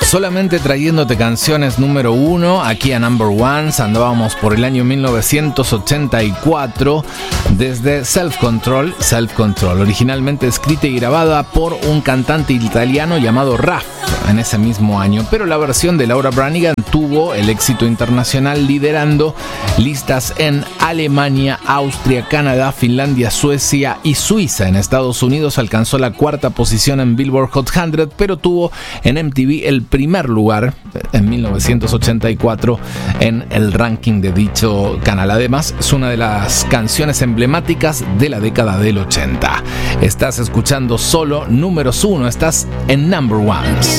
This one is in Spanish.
Solamente trayéndote canciones número 1 aquí a Number Ones. Andábamos por el año 1984 desde Self Control, originalmente escrita y grabada por un cantante italiano llamado Raf en ese mismo año, pero la versión de Laura Branigan tuvo el éxito internacional liderando listas en Alemania, Austria, Canadá, Finlandia, Suecia y Suiza. En Estados Unidos alcanzó la 4ª posición en Billboard Hot 100, pero tuvo en MTV el primer lugar en 1984 en el ranking de dicho canal. Además, es una de las canciones emblemáticas de la década del 80. Estás escuchando solo números 1, estás en Number Ones.